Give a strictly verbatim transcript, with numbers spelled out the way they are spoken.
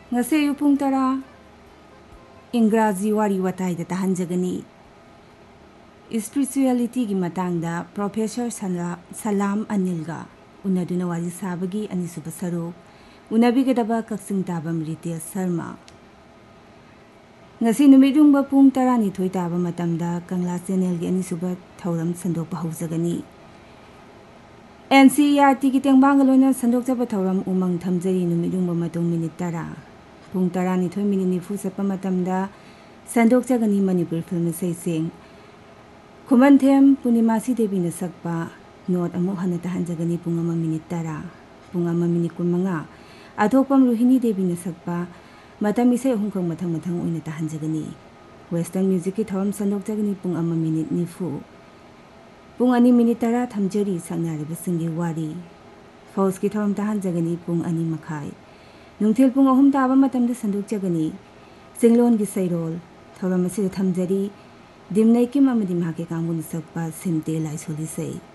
ngase yu pung tara इंग्राजी वारी वताई दा तहंजगनी spirituality की मतंगदा प्रोफेसर सलाम अनिलगा उनदुना वारी साबगी अनिसुब सरो उनबिगदबा Kakching Tabam Ritesh Sharma ngasi numidung ba pung tarani thoi taba matamda kangla channel gi anisub thauram sandok ba haujagani N C E R T ki tengbang lona sandok jaba thauram umang thamjari numidung ba matung minute tara pung tarani thoi minute nifu sapa matamda sandok jagani Manipur film sei sing Khumanthem Punimasi Devi na sakpa not amu hana tahanjagani pung ama minute tara pung ama minute kunmanga adhopam Rohini Devi na sakpa matam ise hungkong mathang mathang oina tahanjagani western music ki thawam sandok jagani pung ama minute nifu pung ani minute tara thamjari sangnareba singi wari faus ki thawam tahanjagani pung ani makhai nungthil pung ahum taba matamda sandok jagani singlon gi sairol thawam ase thamjari dimnai kim amadi mahake kangun sakpa simte lai soli sei